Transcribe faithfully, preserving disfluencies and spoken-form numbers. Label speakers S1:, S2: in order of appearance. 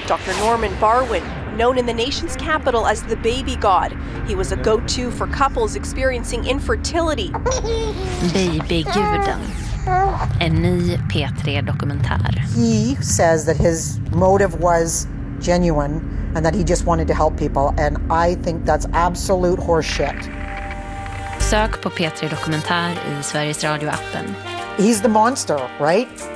S1: Doctor Norman Barwin, known in the nation's capital as the baby god. He was a go-to for couples experiencing infertility.
S2: Babyguden. En ny P tre-dokumentär.
S3: He says that his motive was genuine and that he just wanted to help people, and I think that's absolute horseshit.
S2: Sök på P tre-dokumentär i Sveriges Radio-appen.
S3: He's the monster, right?